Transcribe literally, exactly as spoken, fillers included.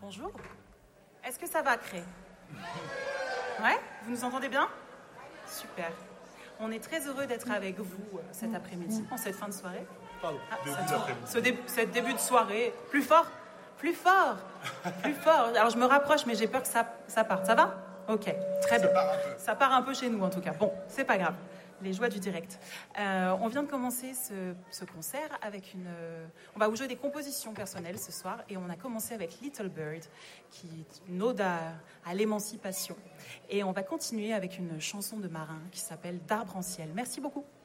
Bonjour. Est-ce que ça va, Cré? Ouais? Vous nous entendez bien? Super. On est très heureux d'être avec vous euh, cet après-midi, en cette fin de soirée. Pardon, Ah, début ça tourne. d'après-midi. Ce dé- cette début de soirée. Plus fort? Plus fort? Plus fort. Alors je me rapproche, mais j'ai peur que ça, ça parte. Ça va? Ok, très bien. part un peu. Ça part un peu chez nous, en tout cas. Bon, c'est pas grave. Les joies du direct. Euh, on vient de commencer ce, ce concert avec une... euh, on va vous jouer des compositions personnelles ce soir. Et on a commencé avec Little Bird, qui est une ode à, à l'émancipation. Et on va continuer avec une chanson de marin qui s'appelle D'arbre en ciel. Merci beaucoup.